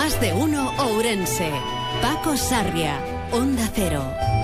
Más de uno Ourense. Paco Sarria, Onda Cero.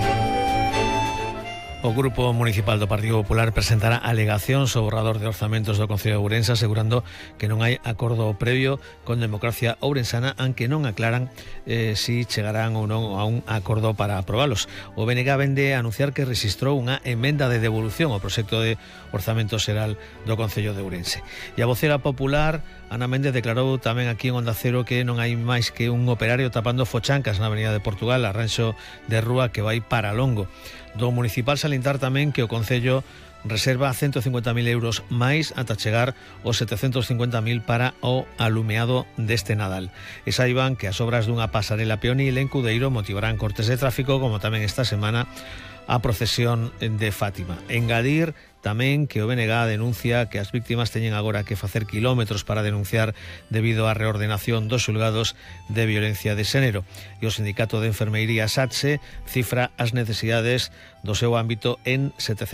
O Grupo Municipal do Partido Popular presentará alegacións ao borrador de orzamentos do Concello de Ourense, asegurando que non hai acordo previo con Democracia Ourensana, aunque non aclaran si chegarán ou non a un acordo para aprobalos. O BNG vende a anunciar que registrou unha emenda de devolución ao proxecto de orzamento xeral do Concello de Ourense. E a vocera popular, Ana Méndez, declarou tamén aquí en Onda Cero que non hai máis que un operario tapando fochancas na Avenida de Portugal, arranxo de rúa que vai para Longo. Do municipal salientar tamén que o Concello reserva 150.000 euros máis ata chegar aos 750.000 para o alumeado deste Nadal. E saiban que as obras dunha pasarela peonil en Cudeiro motivarán cortes de tráfico, como tamén esta semana a procesión de Fátima. Engadir tamén que o BNG denuncia que as víctimas teñen agora que facer kilómetros para denunciar debido á reordenación dos xulgados de violencia de xénero. E o Sindicato de Enfermeiría SATSE cifra as necesidades do seu ámbito en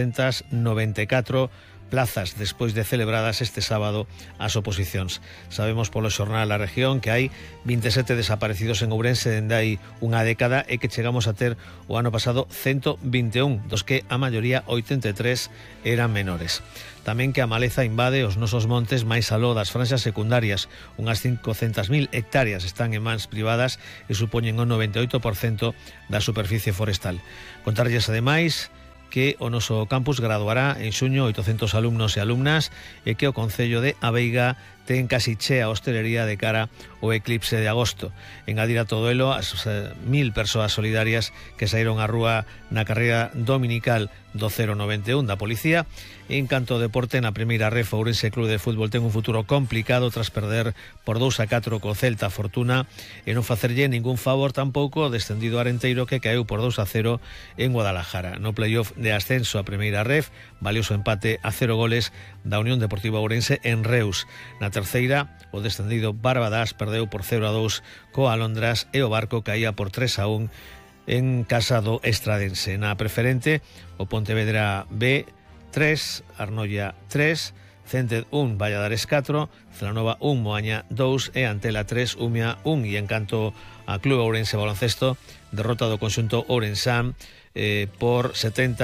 794 plazas despois de celebradas este sábado as oposicións. Sabemos polo xornal A Región que hai 27 desaparecidos en Ourense dende hai unha década e que chegamos a ter o ano pasado 121, dos que a maioría 83 eran menores. Tamén que a maleza invade os nosos montes máis aló das franxas secundarias. Unhas 500.000 hectáreas están en mans privadas e supoñen o 98% da superficie forestal. Contarlles ademais que o noso campus graduará en xuño 800 alumnos e alumnas e que o Concello de Aveiga ten casi chea a hostelería de cara ao eclipse de agosto. Engadir a todo elo as 1.000 persoas solidarias que saíron á rúa na carreira dominical do 091 da Policía. En canto ao deporte, na primeira ref, Ourense Club de Fútbol ten un futuro complicado tras perder por 2-4 co Celta Fortuna e non facerlle ningún favor tampouco o descendido Arenteiro, que caeu por 2-0 en Guadalajara. No playoff de ascenso a primeira ref, valioso empate a 0 goles da Unión Deportiva Ourense en Reus. Na terceira, o descendido Barbadas perdeu por 0-2 co Alondras e o Barco caía por 3-1 en casa do Estradense. Na preferente, o Pontevedra B 3, Arnoia 3, Cented 1, Valladares 4, Celanova 1, Moaña 2 e Antela 3, Umia 1. E en canto a Club Ourense Baloncesto, derrota do conxunto ourensán por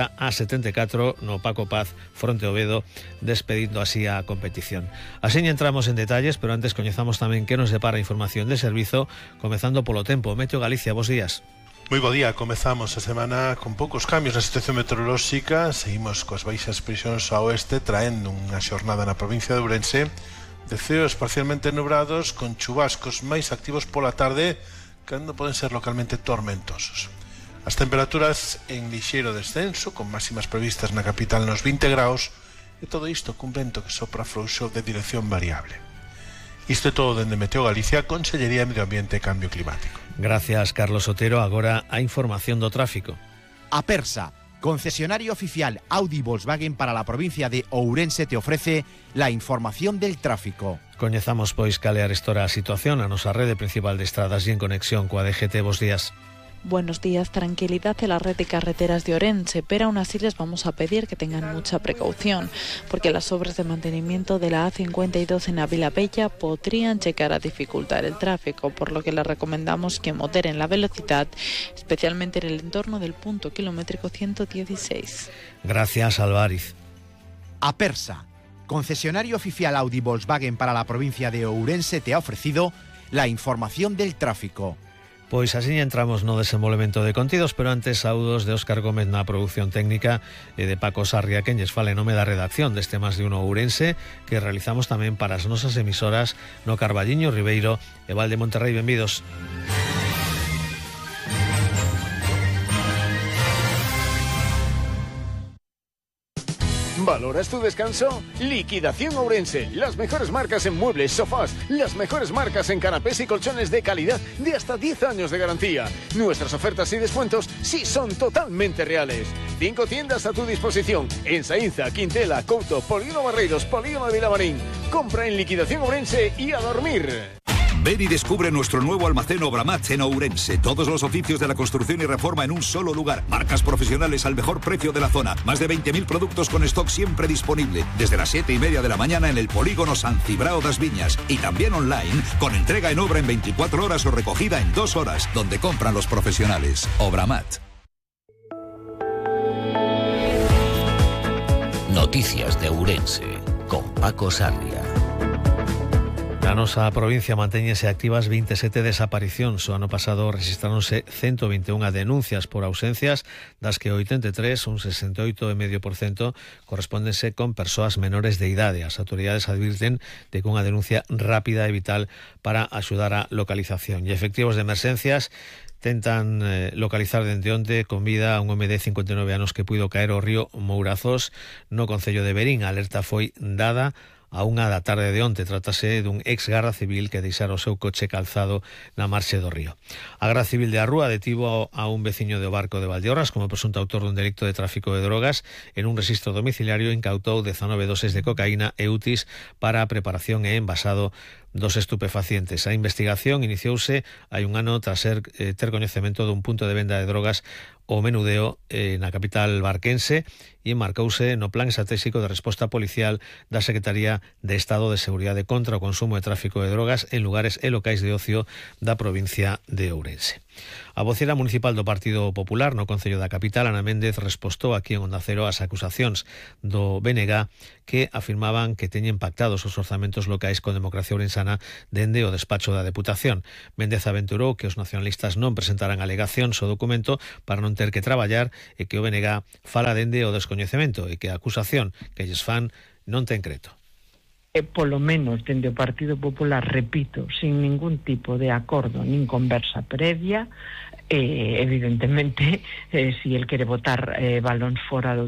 70-74 no Paco Paz fronte ao Oviedo, despedindo así a competición. Así entramos en detalles, pero antes coñezamos tamén que nos depara a información de servizo, comezando polo tempo. Meteo Galicia, bos días. Moi bo día, comezamos a semana con poucos cambios na situación meteorolóxica. Seguimos coas baixas presións ao oeste, traendo unha xornada na provincia de Ourense de ceos parcialmente nubrados, con chubascos máis activos pola tarde, cando poden ser localmente tormentosos. As temperaturas en lixeiro descenso, con máximas previstas na capital nos 20 graus, e todo isto cun vento que sopra frouxo de dirección variable. Isto é todo dende Meteo Galicia, Consellería de Medio Ambiente e Cambio Climático. Gracias, Carlos Otero. Agora a información do tráfico. Apersa, concesionario oficial Audi Volkswagen para la provincia de Ourense, te ofrece la información del tráfico. Coñezamos pois cal é a situación a nosa rede principal de estradas e en conexión coa DGT. Bos días. Buenos días. Tranquilidad en la red de carreteras de Orense, pero aún así les vamos a pedir que tengan mucha precaución, porque las obras de mantenimiento de la A52 en Ávila Bella podrían llegar a dificultar el tráfico, por lo que les recomendamos que moderen la velocidad, especialmente en el entorno del punto kilométrico 116. Gracias, Álvarez. Apersa, concesionario oficial Audi Volkswagen para la provincia de Ourense, te ha ofrecido la información del tráfico. Pois así entramos no desenvolvemento de contidos, pero antes saúdos de Óscar Gómez na produción técnica e de Paco Sarria, quen lles fala en nome da redacción deste Más de Uno Ourense, que realizamos tamén para as nosas emisoras no Carballiño, Ribeiro e Val de Monterrey. Benvidos. ¿Valoras tu descanso? Liquidación Ourense. Las mejores marcas en muebles, sofás, las mejores marcas en canapés y colchones de calidad de hasta 10 años de garantía. Nuestras ofertas y descuentos sí son totalmente reales. 5 tiendas a tu disposición en Saínza, Quintela, Couto, Polígono Barreiros, Polígono de Vilamarín. Compra en Liquidación Ourense y a dormir. Ven y descubre nuestro nuevo almacén Obramat en Ourense. Todos los oficios de la construcción y reforma en un solo lugar. Marcas profesionales al mejor precio de la zona. Más de 20.000 productos con stock siempre disponible. Desde las 7:30 de la mañana en el polígono San Cibrao das Viñas. Y también online, con entrega en obra en 24 horas o recogida en 2 horas, donde compran los profesionales. Obramat. Noticias de Ourense, con Paco Sarria. Na nosa provincia mantéñense activas 27 desaparicións. O ano pasado rexistráronse 121 denuncias por ausencias, das que 83, un 68,5%, correspóndense con persoas menores de idade. As autoridades advirten de que unha denuncia rápida é vital para axudar a localización. E efectivos de emerxencias tentan localizar dende onde con vida a un home de 59 anos que puido caer ao río Mourazós no concello de Verín. A alerta foi dada a 1 da tarde de onte. Trátase dun ex garda civil que deixara o seu coche calzado na marxe do río. A Garda Civil de Arrúa detivo a un veciño do Barco de Valdeorras como presunto autor dun delito de tráfico de drogas. En un rexistro domiciliario incautou 19 doses de cocaína e útis para a preparación e envasado dos estupefacientes. A investigación iniciouse hai un ano tras ter coñecemento dun punto de venda de drogas o Menudeo na capital barquense e enmarcouse no Plan Estratégico de Resposta Policial da Secretaría de Estado de Seguridade contra o Consumo e Tráfico de Drogas en lugares e locais de ocio da provincia de Ourense. A vocera municipal do Partido Popular no Concello da Capital, Ana Méndez, respostou aquí en Onda Cero as acusacións do BNG que afirmaban que teñen pactados os orzamentos locais con Democracia Ourensana dende o despacho da Deputación. Méndez aventurou que os nacionalistas non presentaran alegacións ao documento para non ter que traballar e que o BNG fala dende o descoñecemento e que a acusación que lles fan non ten creto. Polo menos dende o Partido Popular, repito, sin ningún tipo de acordo nin conversa previa, evidentemente, si el quere botar balóns fora do